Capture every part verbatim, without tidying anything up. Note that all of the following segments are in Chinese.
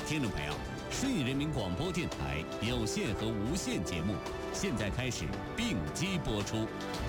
听众朋友，顺义人民广播电台有线和无线节目现在开始并机播出。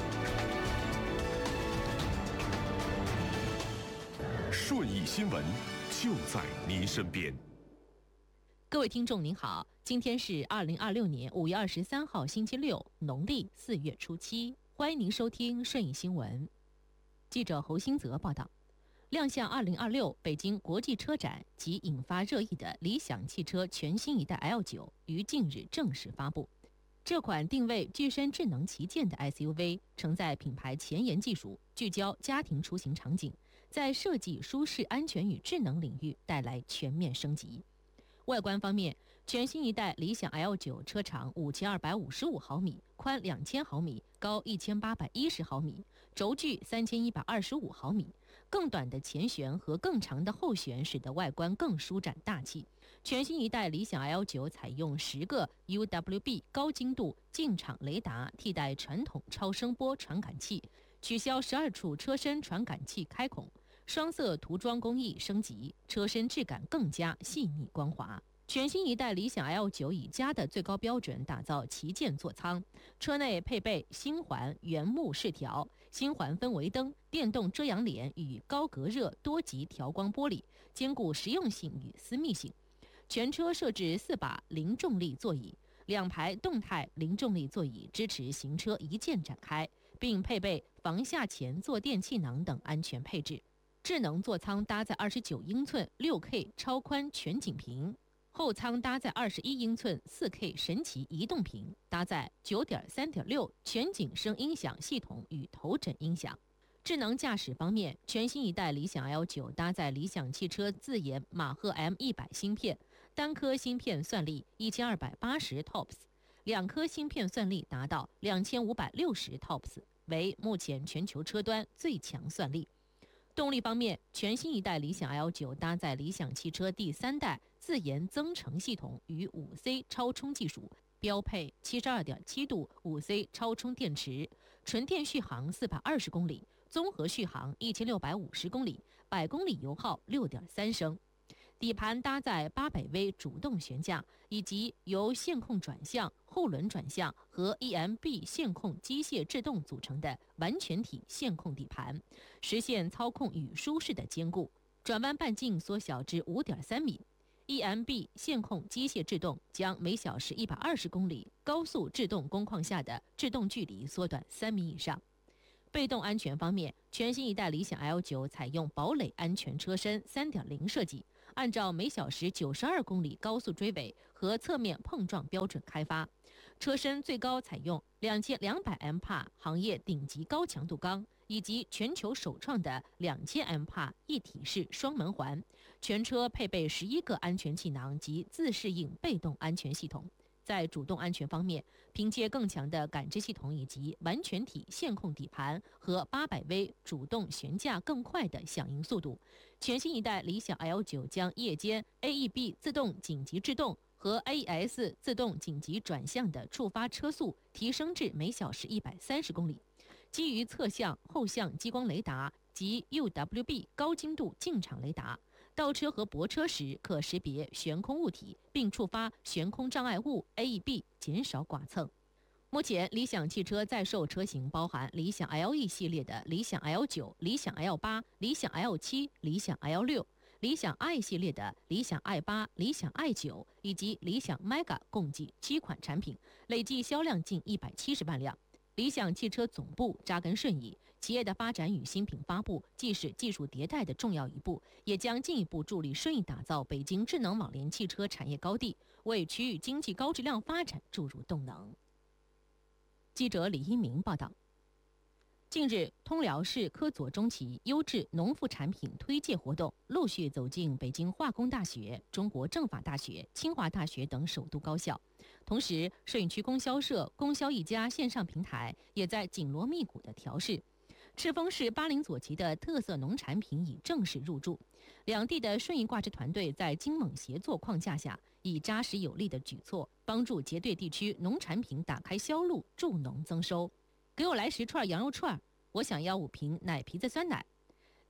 顺义新闻就在您身边。 各位听众您好，今天是二零二六年五月二十三号星期六，农历四月初七，欢迎您收听顺义新闻。记者侯新泽报道，亮相二零二六北京国际车展及引发热议的理想汽车全新一代 L 九 于近日正式发布。这款定位具身智能旗舰的 S U V 承载品牌前沿技术，聚焦家庭出行场景，在设计、舒适、安全与智能领域带来全面升级。外观方面，全新一代理想 L 九 车长五千二百五十五毫米，宽两千毫米，高一千八百一十毫米，轴距三千一百二十五毫米。更短的前悬和更长的后悬使得外观更舒展大气。全新一代理想 L 九 采用十个 U W B 高精度进场雷达替代传统超声波传感器，取消十二处车身传感器开孔，双色涂装工艺升级，车身质感更加细腻光滑。全新一代理想 L 九 以家的最高标准打造旗舰座舱，车内配备星环原木饰条、星环氛围灯、电动遮阳帘与高隔热多级调光玻璃，兼顾实用性与私密性。全车设置四把零重力座椅，两排动态零重力座椅支持行车一键展开，并配备防下前坐垫气囊等安全配置。智能座舱搭载二十九英寸 六K 超宽全景屏，后舱搭载二十一英寸 四K 神奇移动屏，搭载 九点三点六 全景声音响系统与头枕音响。智能驾驶方面，全新一代理想 L 九 搭载理想汽车自研马赫 M 一百 芯片，单颗芯片算力一千二百八十 T O P S， 两颗芯片算力达到两千五百六十 T O P S， 为目前全球车端最强算力。动力方面，全新一代理想 L 九 搭载理想汽车第三代自研增程系统与 五 C 超充技术，标配 七十二点七 度 五 C 超充电池，纯电续航四百二十公里，综合续航一千六百五十公里，百公里油耗 六点三升。底盘搭载八百V 主动悬架，以及由线控转向、后轮转向和 E M B 线控机械制动组成的完全体线控底盘，实现操控与舒适的兼顾。转弯半径缩小至 五点三米。E M B 线控机械制动将每小时一百二十公里高速制动工况下的制动距离缩短三米以上。被动安全方面，全新一代理想 L 九 采用堡垒安全车身 三点零 设计，按照每小时九十二公里高速追尾和侧面碰撞标准开发。车身最高采用两千两百 M 帕行业顶级高强度钢，以及全球首创的两千 M 帕一体式双门环。全车配备十一个安全气囊及自适应被动安全系统。在主动安全方面，凭借更强的感知系统以及完全体线控底盘和八百 V 主动悬架更快的响应速度，全新一代理想 L 九 将夜间 A E B 自动紧急制动和 A E S 自动紧急转向的触发车速提升至每小时一百三十公里。基于侧向、后向激光雷达及 U W B 高精度进场雷达，倒车和泊车时可识别悬空物体，并触发悬空障碍物 A E B， 减少剐蹭。目前，理想汽车在售车型包含理想 L E 系列的理想 L 九、理想 L 八、理想 L 七、理想 L 六，理想 I 系列的理想 I 八、理想 I 九以及理想 Mega 共计七款产品，累计销量近一百七十万辆。理想汽车总部扎根顺义，企业的发展与新品发布既是技术迭代的重要一步，也将进一步助力顺义打造北京智能网联汽车产业高地，为区域经济高质量发展注入动能。记者李一鸣报道。近日，通辽市科佐中期优质农副产品推介活动陆续走进北京化工大学、中国政法大学、清华大学等首都高校。同时，顺义区供销社供销一家线上平台也在紧锣密鼓的调试。赤峰市巴林左旗的特色农产品已正式入驻，两地的顺义挂职团队在精猛协作框架下，以扎实有力的举措帮助结对地区农产品打开销路，助农增收。给我来十串羊肉串，我想要五瓶奶皮子酸奶。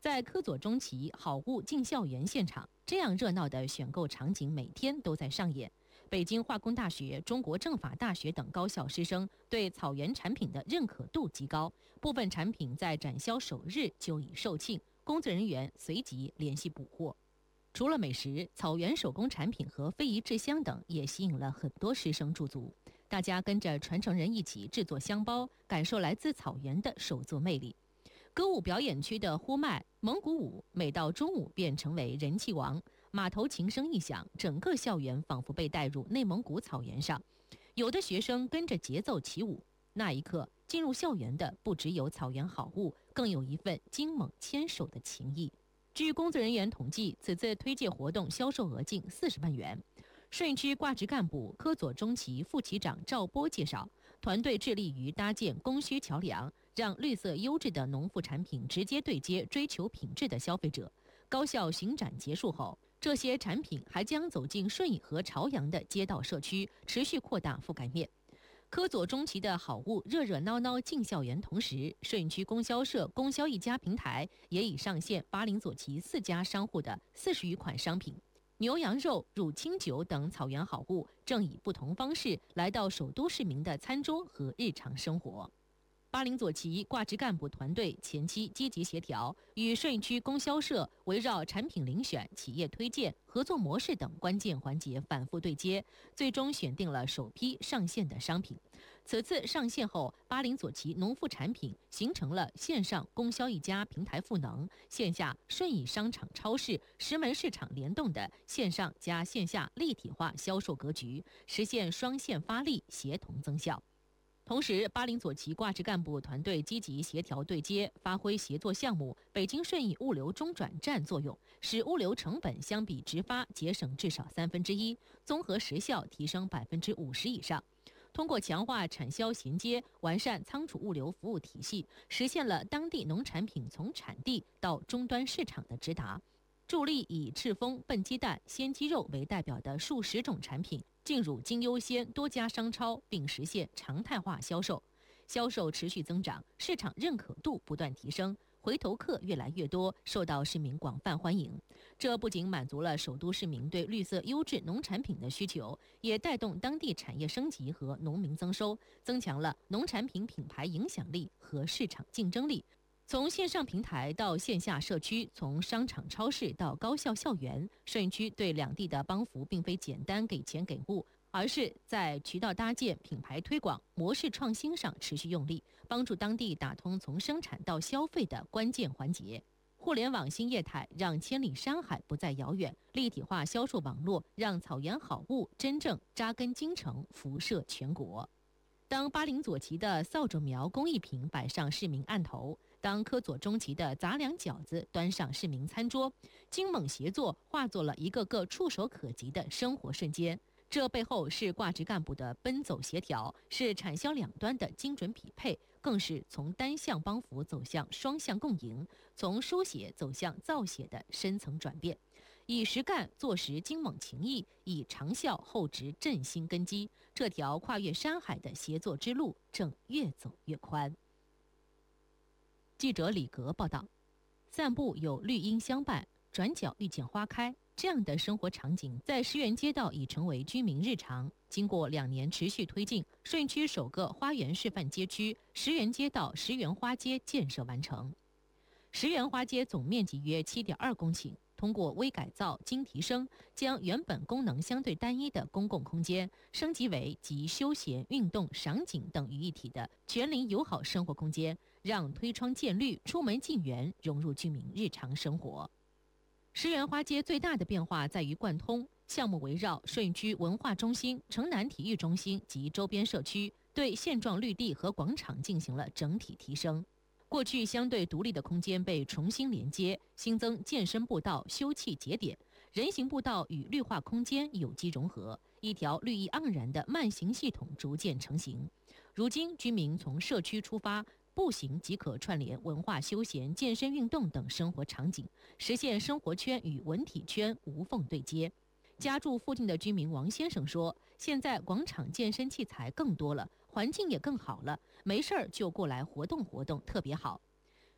在科佐中旗好物进校园现场，这样热闹的选购场景每天都在上演。北京化工大学、中国政法大学等高校师生对草原产品的认可度极高，部分产品在展销首日就已售罄，工作人员随即联系补货。除了美食，草原手工产品和非遗制香等也吸引了很多师生驻足。大家跟着传承人一起制作香包，感受来自草原的手作魅力。歌舞表演区的呼麦、蒙古舞，每到中午便成为人气王。马头琴声一响，整个校园仿佛被带入内蒙古草原上。有的学生跟着节奏起舞，那一刻进入校园的不只有草原好物，更有一份金蒙牵手的情谊。据工作人员统计，此次推介活动销售额近四十万元。顺义区挂职干部科佐中旗副旗长赵波介绍，团队致力于搭建供需桥梁，让绿色优质的农副产品直接对接追求品质的消费者。高校巡展结束后，这些产品还将走进顺义和朝阳的街道社区，持续扩大覆盖面。科佐中旗的好物热热闹闹进校园，同时顺义区供销社供销一家平台也已上线巴林左旗四家商户的四十余款商品。牛羊肉、乳清酒等草原好物正以不同方式来到首都市民的餐桌和日常生活。巴林左旗挂职干部团队前期积极协调，与顺义区供销社围绕产品遴选、企业推荐、合作模式等关键环节反复对接，最终选定了首批上线的商品。此次上线后，巴林左旗农副产品形成了线上供销一家平台赋能，线下顺义商场超市十门市场联动的线上加线下立体化销售格局，实现双线发力，协同增效。同时，巴林左旗挂职干部团队积极协调对接，发挥协作项目北京顺义物流中转站作用，使物流成本相比直发节省至少三分之一，综合时效提升百分之五十以上。通过强化产销衔接，完善仓储物流服务体系，实现了当地农产品从产地到终端市场的直达，助力以赤峰、笨鸡蛋、鲜鸡肉为代表的数十种产品进入金优鲜多家商超，并实现常态化销售，销售持续增长，市场认可度不断提升，回头客越来越多，受到市民广泛欢迎。这不仅满足了首都市民对绿色优质农产品的需求，也带动当地产业升级和农民增收，增强了农产品品牌影响力和市场竞争力。从线上平台到线下社区，从商场超市到高校校园，顺义区对两地的帮扶并非简单给钱给物，而是在渠道搭建、品牌推广、模式创新上持续用力，帮助当地打通从生产到消费的关键环节。互联网新业态让千里山海不再遥远，立体化销售网络让草原好物真正扎根京城，辐射全国。当巴林左旗的扫帚苗工艺品摆上市民案头，当科佐中旗的杂粮饺子端上市民餐桌，精猛协作化作了一个个触手可及的生活瞬间。这背后是挂职干部的奔走协调，是产销两端的精准匹配，更是从单向帮扶走向双向共赢，从书写走向造写的深层转变。以实干做实精猛情谊，以长效厚植振兴根基，这条跨越山海的协作之路正越走越宽。记者李格报道，散步有绿荫相伴，转角遇见花开，这样的生活场景在石园街道已成为居民日常。经过两年持续推进，顺义区首个花园示范街区石园街道石园花街建设完成。石园花街总面积约 七点二公顷，通过微改造、精提升，将原本功能相对单一的公共空间升级为集休闲、运动、赏景等于一体的全龄友好生活空间，让推窗见绿、出门进园融入居民日常生活。石园花街最大的变化在于贯通，项目围绕顺义区文化中心、城南体育中心及周边社区，对现状绿地和广场进行了整体提升。过去相对独立的空间被重新连接，新增健身步道、休憩节点，人行步道与绿化空间有机融合，一条绿意盎然的慢行系统逐渐成型。如今，居民从社区出发，步行即可串联文化休闲、健身运动等生活场景，实现生活圈与文体圈无缝对接。家住附近的居民王先生说，现在广场健身器材更多了，环境也更好了，没事儿就过来活动活动，特别好。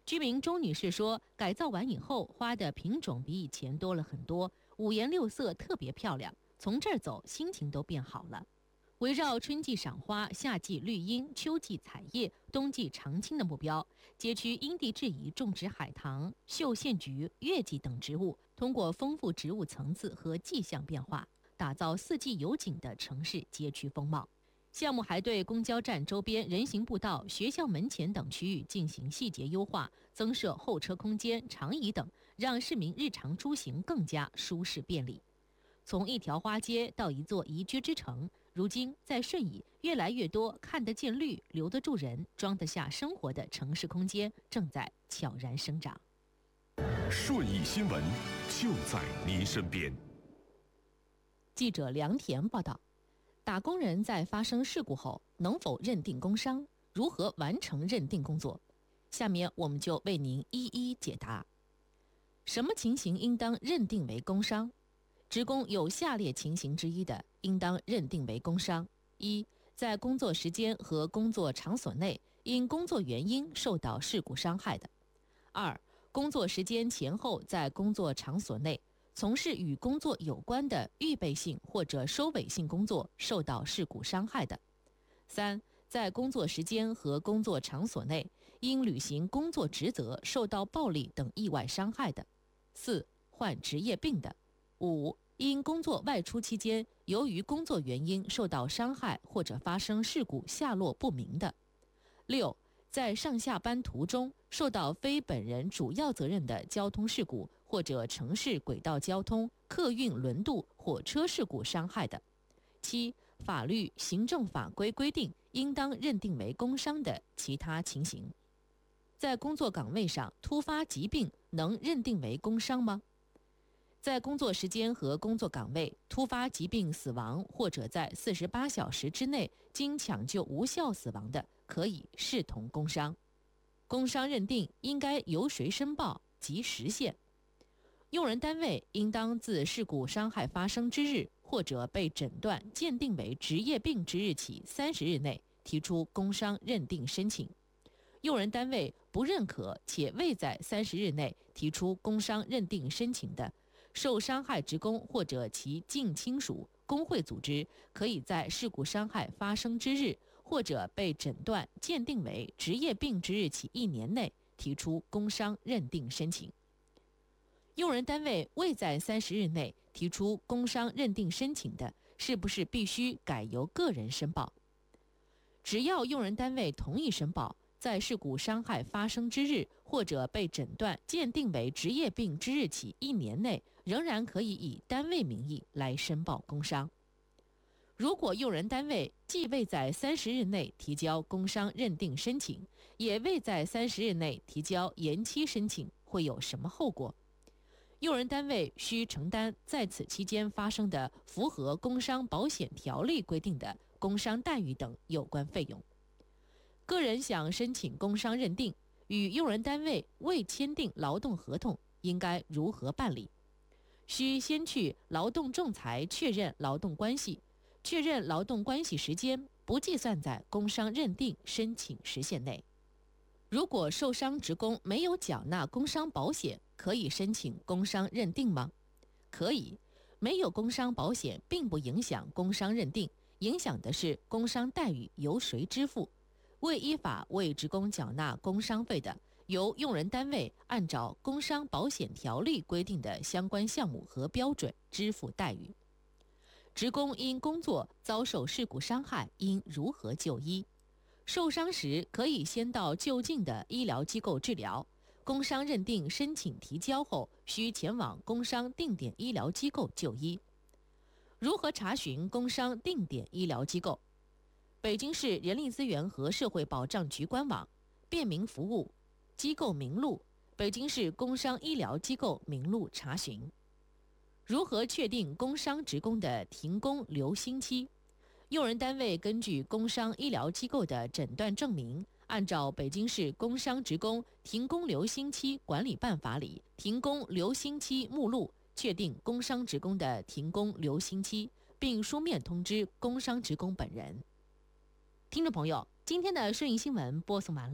居民周女士说，改造完以后花的品种比以前多了很多，五颜六色，特别漂亮。从这儿走，心情都变好了。围绕春季赏花、夏季绿荫、秋季采叶、冬季常青的目标，街区因地制宜种植海棠、绣线菊、月季等植物，通过丰富植物层次和迹象变化，打造四季有景的城市街区风貌。项目还对公交站周边人行步道、学校门前等区域进行细节优化，增设候车空间、长椅等，让市民日常出行更加舒适便利。从一条花街到一座宜居之城，如今在顺义，越来越多看得见绿、留得住人、装得下生活的城市空间正在悄然生长。 顺义新闻就在您身边。 记者梁田报道，打工人在发生事故后能否认定工伤？如何完成认定工作？下面我们就为您一一解答。什么情形应当认定为工伤？职工有下列情形之一的，应当认定为工伤：一，在工作时间和工作场所内因工作原因受到事故伤害的；二，工作时间前后在工作场所内从事与工作有关的预备性或者收尾性工作受到事故伤害的；三，在工作时间和工作场所内因履行工作职责受到暴力等意外伤害的；四，患职业病的；五，因工作外出期间由于工作原因受到伤害或者发生事故下落不明的；六，在上下班途中受到非本人主要责任的交通事故或者城市轨道交通、客运轮渡、火车事故伤害的；七，法律、行政法规规定应当认定为工伤的其他情形。在工作岗位上突发疾病能认定为工伤吗？在工作时间和工作岗位突发疾病死亡，或者在四十八小时之内经抢救无效死亡的，可以视同工伤。工伤认定应该由谁申报及时限？用人单位应当自事故伤害发生之日或者被诊断鉴定为职业病之日起三十日内提出工伤认定申请。用人单位不认可且未在三十日内提出工伤认定申请的，受伤害职工或者其近亲属、工会组织，可以在事故伤害发生之日或者被诊断鉴定为职业病之日起一年内提出工伤认定申请。用人单位未在三十日内提出工伤认定申请的，是不是必须改由个人申报？只要用人单位同意申报，在事故伤害发生之日或者被诊断鉴定为职业病之日起一年内，仍然可以以单位名义来申报工伤。如果用人单位既未在三十日内提交工伤认定申请，也未在三十日内提交延期申请，会有什么后果？用人单位需承担在此期间发生的符合工伤保险条例规定的工伤待遇等有关费用。个人想申请工伤认定，与用人单位未签订劳动合同，应该如何办理？需先去劳动仲裁确认劳动关系，确认劳动关系时间不计算在工伤认定申请时限内。如果受伤职工没有缴纳工伤保险，可以申请工伤认定吗？可以，没有工伤保险并不影响工伤认定，影响的是工伤待遇由谁支付。未依法为职工缴纳工伤费的，由用人单位按照工伤保险条例规定的相关项目和标准支付待遇。职工因工作遭受事故伤害，应如何就医？受伤时可以先到就近的医疗机构治疗，工伤认定申请提交后，需前往工伤定点医疗机构就医。如何查询工伤定点医疗机构？北京市人力资源和社会保障局官网、便民服务、机构名录、北京市工伤医疗机构名录查询。如何确定工伤职工的停工留薪期？用人单位根据工伤医疗机构的诊断证明，按照北京市工伤职工停工留薪期管理办法里停工留薪期目录，确定工伤职工的停工留薪期，并书面通知工伤职工本人。听众朋友，今天的顺义新闻播送完了，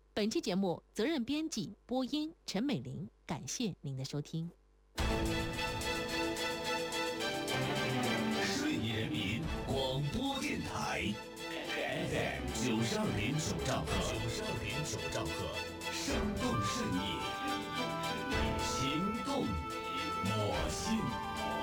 本期节目责任编辑播音陈美玲，感谢您的收听。 顺义人民广播电台 F M 九十二点九兆赫，九十二点九兆赫，生动顺义。